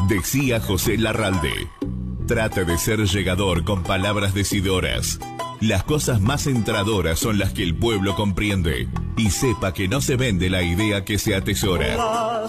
Decía José Larralde: trate de ser llegador con palabras decidoras. Las cosas más entradoras son las que el pueblo comprende. Y sepa que no se vende la idea que se atesora.